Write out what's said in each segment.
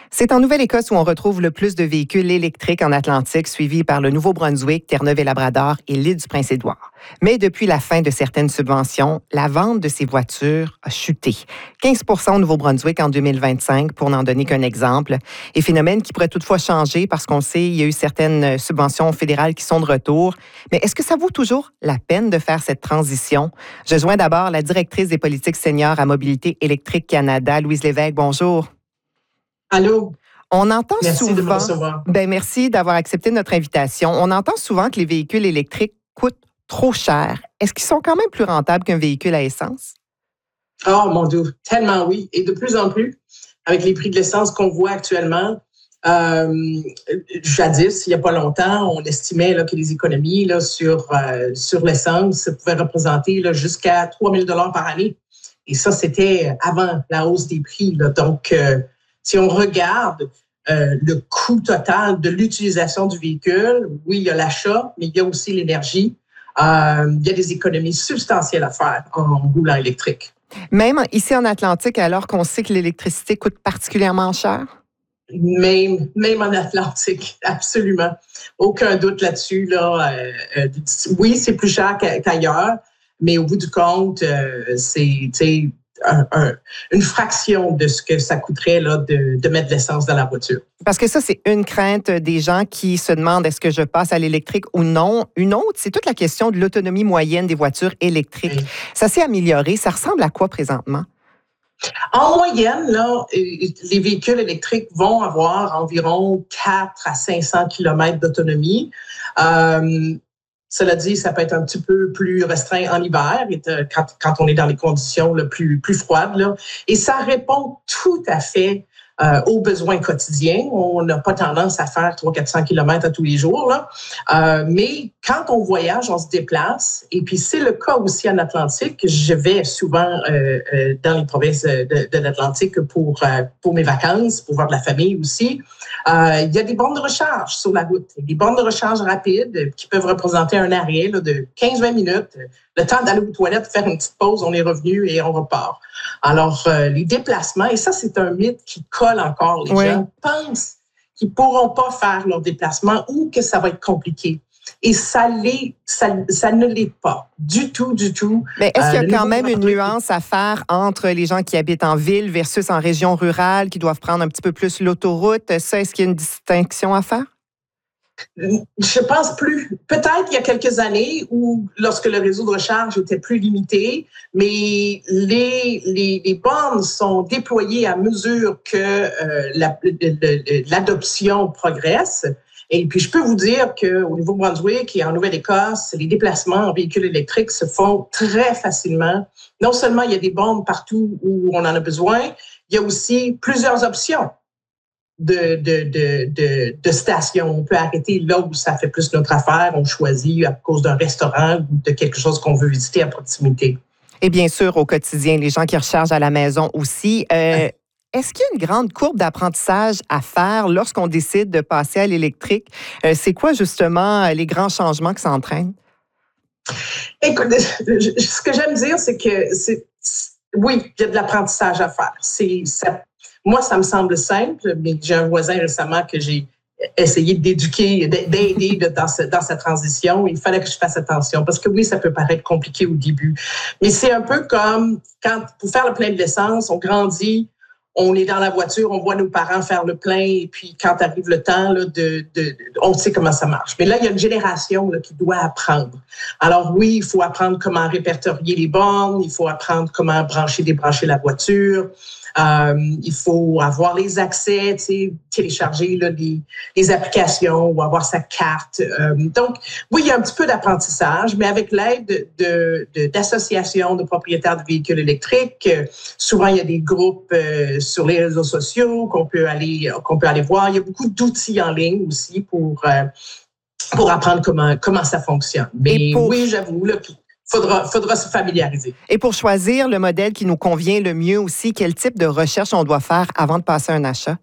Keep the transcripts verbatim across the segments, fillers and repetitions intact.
C'est en Nouvelle-Écosse où on retrouve le plus de véhicules électriques en Atlantique, suivis par le Nouveau-Brunswick, Terre-Neuve-et-Labrador et l'île du Prince-Édouard. Mais depuis la fin de certaines subventions, la vente de ces voitures a chuté. quinze pour cent au Nouveau-Brunswick en deux mille vingt-cinq, pour n'en donner qu'un exemple. Et phénomène qui pourrait toutefois changer parce qu'on sait il y a eu certaines subventions fédérales qui sont de retour. Mais est-ce que ça vaut toujours la peine de faire cette transition? Je joins d'abord la directrice des politiques seniors à Mobilité électrique Canada, Louise Lévesque. Bonjour. Allô? On entend merci souvent. de me recevoir. Ben merci d'avoir accepté notre invitation. On entend souvent que les véhicules électriques coûtent trop cher. Est-ce qu'ils sont quand même plus rentables qu'un véhicule à essence? Oh mon Dieu, tellement oui. Et de plus en plus, avec les prix de l'essence qu'on voit actuellement, euh, jadis, il n'y a pas longtemps, on estimait là, que les économies là, sur, euh, sur l'essence pouvaient représenter là, jusqu'à trois mille dollars par année. Et ça, c'était avant la hausse des prix. Là. Donc, euh, si on regarde euh, le coût total de l'utilisation du véhicule, oui, il y a l'achat, mais il y a aussi l'énergie. Euh, il y a des économies substantielles à faire en roulant électrique. Même ici en Atlantique, alors qu'on sait que l'électricité coûte particulièrement cher? Même, même en Atlantique, absolument. Aucun doute là-dessus. Là. Euh, euh, oui, c'est plus cher qu'ailleurs, mais au bout du compte, euh, c'est un, un, une fraction de ce que ça coûterait là, de, de mettre de l'essence dans la voiture. Parce que ça, c'est une crainte des gens qui se demandent est-ce que je passe à l'électrique ou non. Une autre, c'est toute la question de l'autonomie moyenne des voitures électriques. Oui. Ça s'est amélioré. Ça ressemble à quoi présentement? En moyenne, là, les véhicules électriques vont avoir environ quatre à cinq cents kilomètres d'autonomie. Euh, cela dit, ça peut être un petit peu plus restreint en hiver, quand, quand on est dans les conditions là, plus, plus froides. Là. Et ça répond tout à fait euh, aux besoins quotidiens. On n'a pas tendance à faire trois cents à quatre cents kilomètres à tous les jours. Là. Euh, mais quand on voyage, on se déplace. Et puis, c'est le cas aussi en Atlantique. Je vais souvent euh, euh, dans les provinces de, de l'Atlantique pour, euh, pour mes vacances, pour voir de la famille aussi. Euh, il y a des bornes de recharge sur la route. Des bornes de recharge rapides qui peuvent représenter un arrêt là, de quinze à vingt minutes. Le temps d'aller aux toilettes, faire une petite pause, on est revenu et on repart. Alors, euh, les déplacements, et ça, c'est un mythe qui colle encore. Les oui. gens pensent qu'ils ne pourront pas faire leur déplacement ou que ça va être compliqué. Et ça, l'est, ça, ça ne l'est pas du tout, du tout. Mais est-ce qu'il y a euh, quand même une nuance à faire entre les gens qui habitent en ville versus en région rurale, qui doivent prendre un petit peu plus l'autoroute? Ça, est-ce qu'il y a une distinction à faire? Je pense plus. Peut-être il y a quelques années où, lorsque le réseau de recharge était plus limité, mais les, les, les bornes sont déployées à mesure que euh, la, l'adoption progresse. Et puis, je peux vous dire qu'au Nouveau-Brunswick et en Nouvelle-Écosse, les déplacements en véhicules électriques se font très facilement. Non seulement il y a des bornes partout où on en a besoin, il y a aussi plusieurs options de, de, de, de, de stations. On peut arrêter là où ça fait plus notre affaire. On choisit à cause d'un restaurant ou de quelque chose qu'on veut visiter à proximité. Et bien sûr, au quotidien, les gens qui rechargent à la maison aussi. Euh, Est-ce qu'il y a une grande courbe d'apprentissage à faire lorsqu'on décide de passer à l'électrique? Euh, c'est quoi justement les grands changements que ça entraîne? Écoute, ce que j'aime dire, c'est que c'est, oui, il y a de l'apprentissage à faire. C'est, ça, moi, ça me semble simple, mais j'ai un voisin récemment que j'ai essayé d'éduquer, d'aider dans, ce, dans sa transition. Il fallait que je fasse attention parce que oui, ça peut paraître compliqué au début. Mais c'est un peu comme quand, pour faire le plein de l'essence, on grandit. On est dans la voiture, on voit nos parents faire le plein et puis quand arrive le temps, là, de, de, de, on sait comment ça marche. Mais là, il y a une génération là, qui doit apprendre. Alors oui, il faut apprendre comment répertorier les bornes, il faut apprendre comment brancher, débrancher la voiture. Euh, il faut avoir les accès, tu sais, télécharger là, les, les applications ou avoir sa carte. Euh, donc, oui, il y a un petit peu d'apprentissage, mais avec l'aide de, de, d'associations de propriétaires de véhicules électriques, euh, souvent il y a des groupes euh, sur les réseaux sociaux qu'on peut aller qu'on peut aller voir. Il y a beaucoup d'outils en ligne aussi pour euh, pour apprendre comment comment ça fonctionne. Mais pour... oui, j'avoue là. Faudra, faudra se familiariser. Et pour choisir le modèle qui nous convient le mieux aussi, quel type de recherche on doit faire avant de passer un achat?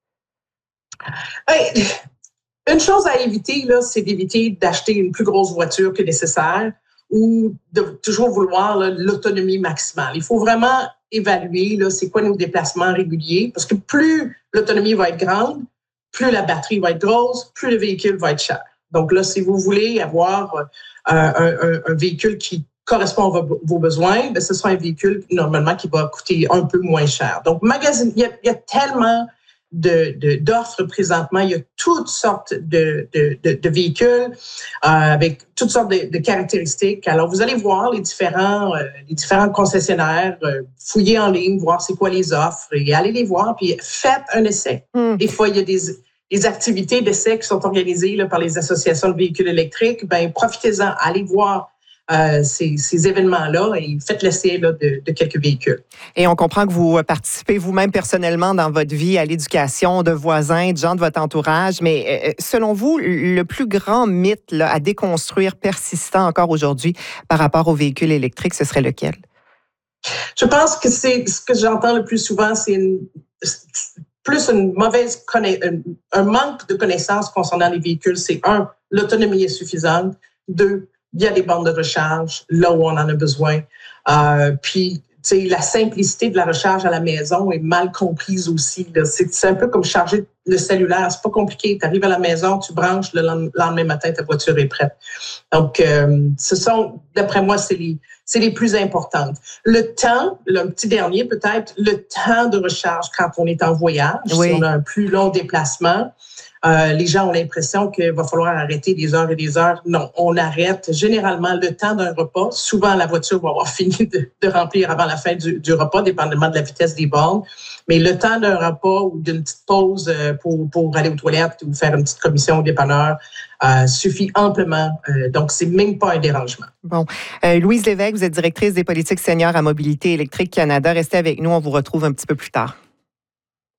Hey, une chose à éviter, là, c'est d'éviter d'acheter une plus grosse voiture que nécessaire ou de toujours vouloir là, l'autonomie maximale. Il faut vraiment évaluer là, c'est quoi nos déplacements réguliers, parce que plus l'autonomie va être grande, plus la batterie va être grosse, plus le véhicule va être cher. Donc là, si vous voulez avoir euh, un, un, un véhicule qui correspond à vos, vos besoins, bien, ce sera un véhicule normalement qui va coûter un peu moins cher. Donc, magazine, il y a, il y a tellement de, de, d'offres présentement. Il y a toutes sortes de, de, de, de véhicules euh, avec toutes sortes de, de caractéristiques. Alors, vous allez voir les différents, euh, les différents concessionnaires, euh, fouiller en ligne, voir c'est quoi les offres et allez les voir, puis faites un essai. Mm. Des fois, il y a des, des activités d'essai qui sont organisées là, par les associations de véhicules électriques. Ben, profitez-en, allez voir Euh, ces, ces événements-là et faites l'essai là, de, de quelques véhicules. Et on comprend que vous participez vous-même personnellement dans votre vie à l'éducation de voisins, de gens de votre entourage, mais euh, selon vous, le plus grand mythe là, à déconstruire persistant encore aujourd'hui par rapport aux véhicules électriques, ce serait lequel? Je pense que c'est ce que j'entends le plus souvent, c'est une, plus une mauvaise conna- un, un manque de connaissances concernant les véhicules. C'est un, l'autonomie est suffisante. Deux, il y a des bornes de recharge là où on en a besoin. Euh, puis, tu sais, la simplicité de la recharge à la maison est mal comprise aussi. Là. C'est, c'est un peu comme charger le cellulaire. C'est pas compliqué. Tu arrives à la maison, tu branches, le lendemain matin, ta voiture est prête. Donc, euh, ce sont, d'après moi, c'est les, c'est les plus importantes. Le temps, le petit dernier peut-être, le temps de recharge quand on est en voyage, oui. Si on a un plus long déplacement, Euh, les gens ont l'impression qu'il va falloir arrêter des heures et des heures. Non, on arrête généralement le temps d'un repas. Souvent, la voiture va avoir fini de, de remplir avant la fin du, du repas, dépendamment de la vitesse des bornes. Mais le temps d'un repas ou d'une petite pause pour, pour aller aux toilettes ou faire une petite commission au dépanneur euh, suffit amplement. Euh, donc, c'est même pas un dérangement. Bon. Euh, Louise Lévesque, vous êtes directrice des politiques seniors à Mobilité électrique Canada. Restez avec nous, on vous retrouve un petit peu plus tard.